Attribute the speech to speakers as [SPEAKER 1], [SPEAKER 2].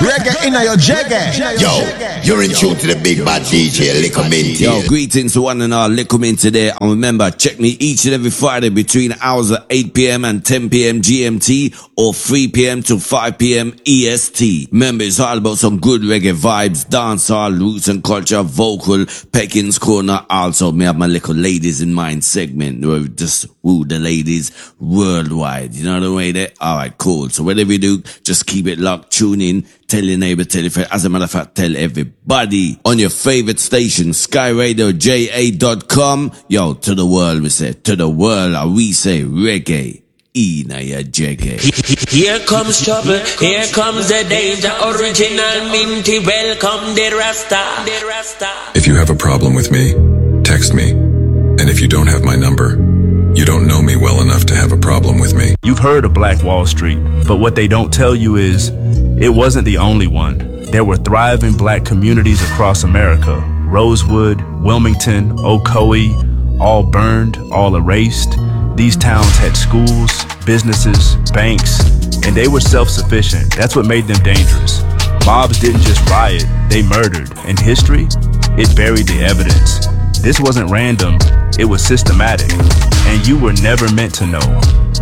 [SPEAKER 1] Reggae in your jagger.
[SPEAKER 2] Yo, you're in tune to the big bad DJ Liquor Minty.
[SPEAKER 3] Yo, greetings to one and all, Liquor Minty there. And remember, check me each and every Friday between hours of 8 p.m. and 10 p.m. GMT or 3 p.m. to 5 p.m. EST. Remember, it's all about some good reggae vibes, dancehall, roots and culture, vocal, Pekin's Corner. Also, me have my little ladies in mind segment where we just woo the ladies worldwide. You know the way there? Alright, cool. So whatever you do, just keep it locked, tune in, tell your neighbor, tell your friend. As a matter of fact, tell everybody on your favorite station, SkyRadioJA.com. Yo, to the world we say, to the world we say reggae. Ina ya jagger.
[SPEAKER 4] Here comes trouble, here comes the danger. Original Minty, welcome the Rasta.
[SPEAKER 5] If you have a problem with me, text me. And if you don't have my number, you don't know me well enough to have a problem with me.
[SPEAKER 6] You've heard of Black Wall Street, but what they don't tell you is it wasn't the only one. There were thriving black communities across America. Rosewood, Wilmington, Ocoee, all burned, all erased. These towns had schools, businesses, banks, and they were self-sufficient. That's what made them dangerous. Mobs didn't just riot, they murdered. And history, it buried the evidence. This wasn't random, it was systematic. And you were never meant to know.